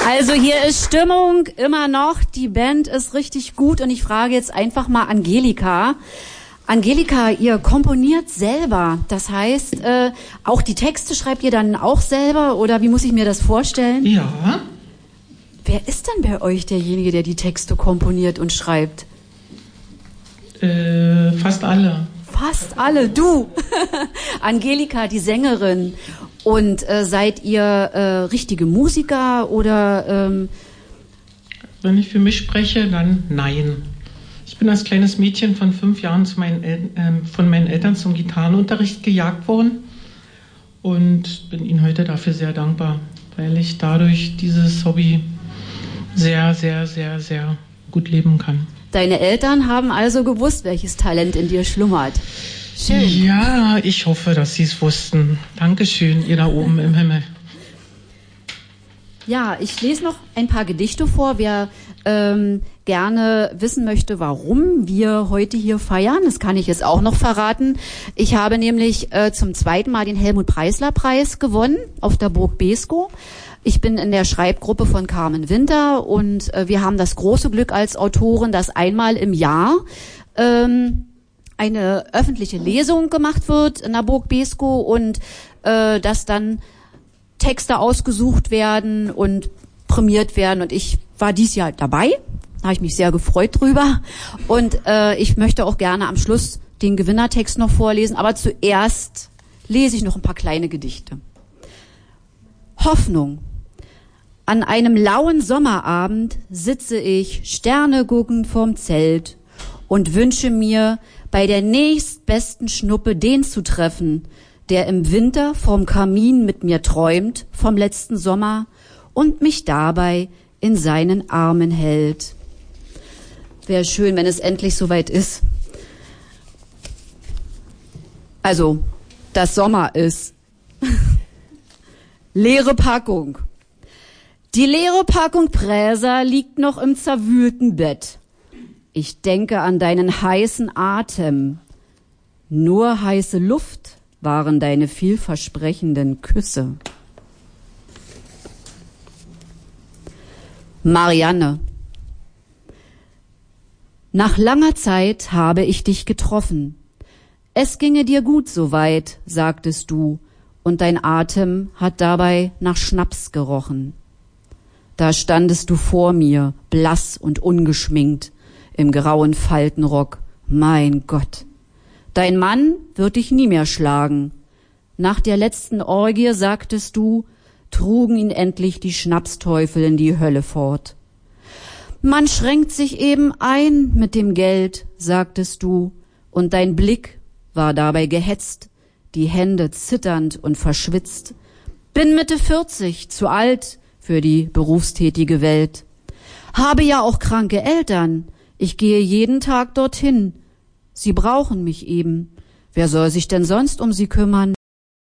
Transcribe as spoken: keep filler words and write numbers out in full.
Also hier ist Stimmung immer noch, die Band ist richtig gut und ich frage jetzt einfach mal Angelika. Angelika, ihr komponiert selber, das heißt, äh, auch die Texte schreibt ihr dann auch selber oder wie muss ich mir das vorstellen? Ja. Wer ist denn bei euch derjenige, der die Texte komponiert und schreibt? Äh, fast alle. Fast alle, du. Angelika, die Sängerin. Und äh, seid ihr äh, richtige Musiker oder? Ähm Wenn ich für mich spreche, dann nein. Ich bin als kleines Mädchen von fünf Jahren zu meinen El- äh, von meinen Eltern zum Gitarrenunterricht gejagt worden und bin ihnen heute dafür sehr dankbar, weil ich dadurch dieses Hobby sehr, sehr, sehr, sehr gut leben kann. Deine Eltern haben also gewusst, welches Talent in dir schlummert. Schön. Ja, ich hoffe, dass sie es wussten. Dankeschön, ihr da oben im Himmel. Ja, ich lese noch ein paar Gedichte vor. Wer ähm, gerne wissen möchte, warum wir heute hier feiern, das kann ich jetzt auch noch verraten. Ich habe nämlich äh, zum zweiten Mal den Helmut-Preisler-Preis gewonnen auf der Burg Beeskow. Ich bin in der Schreibgruppe von Carmen Winter und äh, wir haben das große Glück als Autoren, dass einmal im Jahr ähm, eine öffentliche Lesung gemacht wird in der Burg Beeskow und äh, dass dann Texte ausgesucht werden und prämiert werden. Und ich war dieses Jahr dabei, da habe ich mich sehr gefreut drüber. Und äh, ich möchte auch gerne am Schluss den Gewinnertext noch vorlesen, aber zuerst lese ich noch ein paar kleine Gedichte. Hoffnung. An einem lauen Sommerabend sitze ich Sterne guckend vorm Zelt und wünsche mir, bei der nächstbesten Schnuppe den zu treffen, der im Winter vorm Kamin mit mir träumt vom letzten Sommer und mich dabei in seinen Armen hält. Wäre schön, wenn es endlich soweit ist. Also, dass Sommer ist. Leere Packung. Die leere Packung Präser liegt noch im zerwühlten Bett. Ich denke an deinen heißen Atem. Nur heiße Luft waren deine vielversprechenden Küsse. Marianne. Nach langer Zeit habe ich dich getroffen. Es ginge dir gut soweit, sagtest du, und dein Atem hat dabei nach Schnaps gerochen. Da standest du vor mir, blass und ungeschminkt, im grauen Faltenrock. Mein Gott, dein Mann wird dich nie mehr schlagen. Nach der letzten Orgie, sagtest du, trugen ihn endlich die Schnapsteufel in die Hölle fort. Man schränkt sich eben ein mit dem Geld, sagtest du, und dein Blick war dabei gehetzt, die Hände zitternd und verschwitzt. Bin Mitte vierzig, zu alt für die berufstätige Welt. Habe ja auch kranke Eltern, ich gehe jeden Tag dorthin. Sie brauchen mich eben. Wer soll sich denn sonst um sie kümmern?